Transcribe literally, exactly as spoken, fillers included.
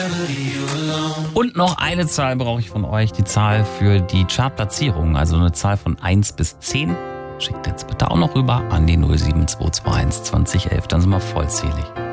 Und noch eine Zahl brauche ich von euch, die Zahl für die Chartplatzierung, also eine Zahl von eins bis zehn. Schickt jetzt bitte auch noch rüber an die null sieben zwei zwei eins zwanzig elf, dann sind wir vollzählig.